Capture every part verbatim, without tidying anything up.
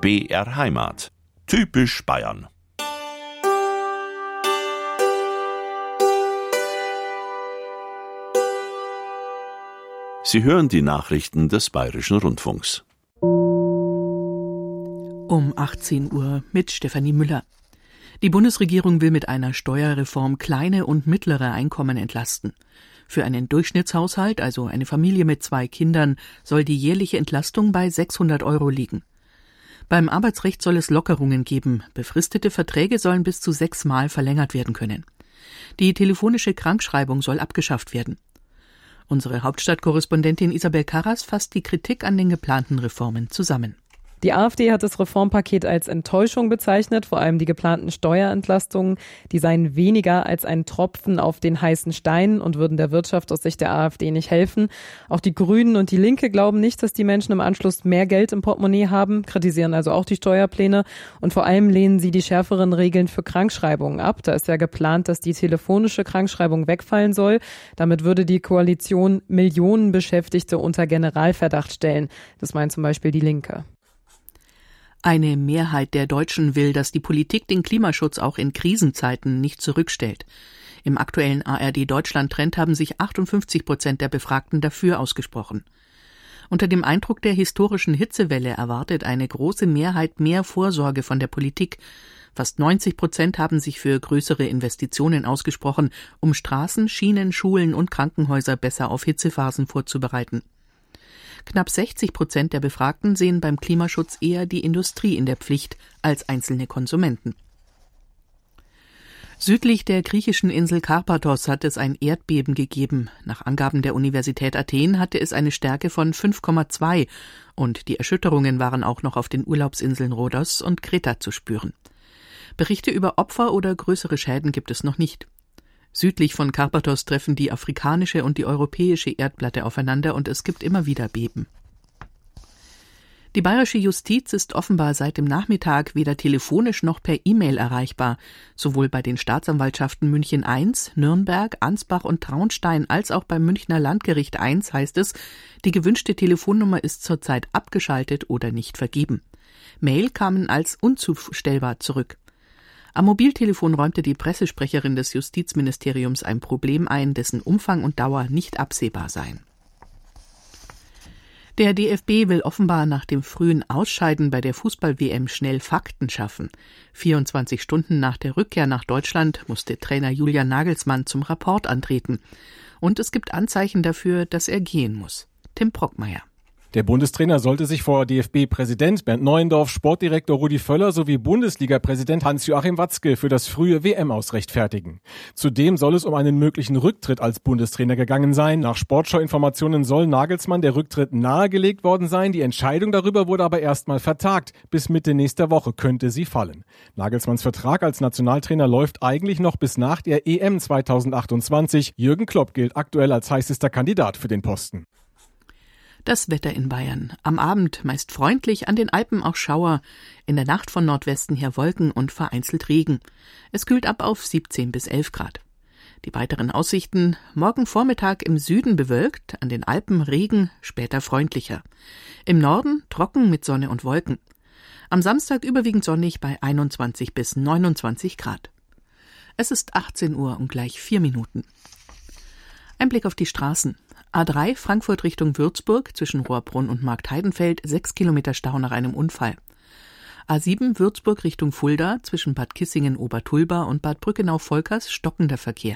B R Heimat. Typisch Bayern. Sie hören die Nachrichten des Bayerischen Rundfunks. Um achtzehn Uhr mit Stefanie Müller. Die Bundesregierung will mit einer Steuerreform kleine und mittlere Einkommen entlasten. Für einen Durchschnittshaushalt, also eine Familie mit zwei Kindern, soll die jährliche Entlastung bei sechshundert Euro liegen. Beim Arbeitsrecht soll es Lockerungen geben. Befristete Verträge sollen bis zu sechsmal verlängert werden können. Die telefonische Krankschreibung soll abgeschafft werden. Unsere Hauptstadtkorrespondentin Isabel Karras fasst die Kritik an den geplanten Reformen zusammen. Die AfD hat das Reformpaket als Enttäuschung bezeichnet, vor allem die geplanten Steuerentlastungen. Die seien weniger als ein Tropfen auf den heißen Stein und würden der Wirtschaft aus Sicht der AfD nicht helfen. Auch die Grünen und die Linke glauben nicht, dass die Menschen im Anschluss mehr Geld im Portemonnaie haben, kritisieren also auch die Steuerpläne. Und vor allem lehnen sie die schärferen Regeln für Krankschreibungen ab. Da ist ja geplant, dass die telefonische Krankschreibung wegfallen soll. Damit würde die Koalition Millionen Beschäftigte unter Generalverdacht stellen. Das meint zum Beispiel die Linke. Eine Mehrheit der Deutschen will, dass die Politik den Klimaschutz auch in Krisenzeiten nicht zurückstellt. Im aktuellen A R D-Deutschland-Trend haben sich achtundfünfzig Prozent der Befragten dafür ausgesprochen. Unter dem Eindruck der historischen Hitzewelle erwartet eine große Mehrheit mehr Vorsorge von der Politik. Fast neunzig Prozent haben sich für größere Investitionen ausgesprochen, um Straßen, Schienen, Schulen und Krankenhäuser besser auf Hitzephasen vorzubereiten. Knapp sechzig Prozent der Befragten sehen beim Klimaschutz eher die Industrie in der Pflicht als einzelne Konsumenten. Südlich der griechischen Insel Karpathos hat es ein Erdbeben gegeben. Nach Angaben der Universität Athen hatte es eine Stärke von fünf Komma zwei und die Erschütterungen waren auch noch auf den Urlaubsinseln Rhodos und Kreta zu spüren. Berichte über Opfer oder größere Schäden gibt es noch nicht. Südlich von Karpathos treffen die afrikanische und die europäische Erdplatte aufeinander und es gibt immer wieder Beben. Die bayerische Justiz ist offenbar seit dem Nachmittag weder telefonisch noch per E-Mail erreichbar. Sowohl bei den Staatsanwaltschaften München eins, Nürnberg, Ansbach und Traunstein als auch beim Münchner Landgericht eins heißt es, die gewünschte Telefonnummer ist zurzeit abgeschaltet oder nicht vergeben. Mail kamen als unzustellbar zurück. Am Mobiltelefon räumte die Pressesprecherin des Justizministeriums ein Problem ein, dessen Umfang und Dauer nicht absehbar seien. Der D F B will offenbar nach dem frühen Ausscheiden bei der Fußball-W M schnell Fakten schaffen. vierundzwanzig Stunden nach der Rückkehr nach Deutschland musste Trainer Julian Nagelsmann zum Rapport antreten. Und es gibt Anzeichen dafür, dass er gehen muss. Tim Brockmeier. Der Bundestrainer sollte sich vor D F B-Präsident Bernd Neuendorf, Sportdirektor Rudi Völler sowie Bundesliga-Präsident Hans-Joachim Watzke für das frühe W M-Aus rechtfertigen. Zudem soll es um einen möglichen Rücktritt als Bundestrainer gegangen sein. Nach Sportschau-Informationen soll Nagelsmann der Rücktritt nahegelegt worden sein. Die Entscheidung darüber wurde aber erstmal vertagt. Bis Mitte nächster Woche könnte sie fallen. Nagelsmanns Vertrag als Nationaltrainer läuft eigentlich noch bis nach der E M zweitausendachtundzwanzig. Jürgen Klopp gilt aktuell als heißester Kandidat für den Posten. Das Wetter in Bayern. Am Abend meist freundlich, an den Alpen auch Schauer. In der Nacht von Nordwesten her Wolken und vereinzelt Regen. Es kühlt ab auf siebzehn bis elf Grad. Die weiteren Aussichten: morgen Vormittag im Süden bewölkt, an den Alpen Regen, später freundlicher. Im Norden trocken mit Sonne und Wolken. Am Samstag überwiegend sonnig bei einundzwanzig bis neunundzwanzig Grad. Es ist achtzehn Uhr und gleich vier Minuten. Ein Blick auf die Straßen. A drei Frankfurt Richtung Würzburg zwischen Rohrbrunn und Marktheidenfeld, sechs Kilometer Stau nach einem Unfall. A sieben Würzburg Richtung Fulda zwischen Bad Kissingen-Obertulba und Bad Brückenau-Volkers stockender Verkehr.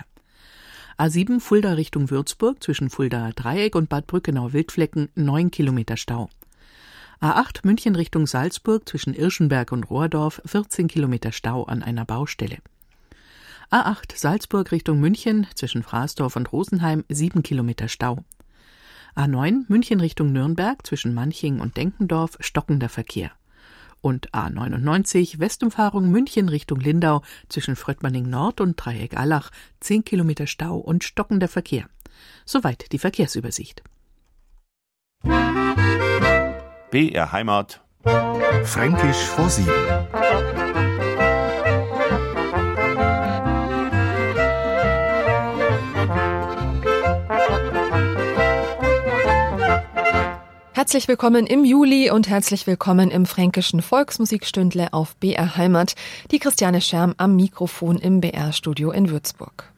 A sieben Fulda Richtung Würzburg zwischen Fulda Dreieck und Bad Brückenau-Wildflecken, neun Kilometer Stau. A acht München Richtung Salzburg zwischen Irschenberg und Rohrdorf, vierzehn Kilometer Stau an einer Baustelle. A acht Salzburg Richtung München zwischen Fraßdorf und Rosenheim, sieben Kilometer Stau. A neun München Richtung Nürnberg zwischen Manching und Denkendorf, stockender Verkehr. Und A neunundneunzig Westumfahrung München Richtung Lindau zwischen Fröttmanning Nord und Dreieck Allach, zehn Kilometer Stau und stockender Verkehr. Soweit die Verkehrsübersicht. B R Heimat. Fränkisch vor sieben. Herzlich willkommen im Juli und herzlich willkommen im Fränkischen Volksmusikstündle auf B R Heimat. Die Christiane Scherm am Mikrofon im B R-Studio in Würzburg.